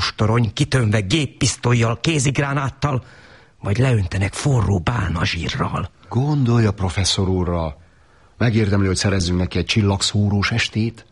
ostorony, kitönve géppisztollyal, kézigránáttal, vagy leöntenek forró bálnazsírral. Gondolja, professzor úrra, megérdemli, hogy szerezzünk neki egy csillagszórós estét?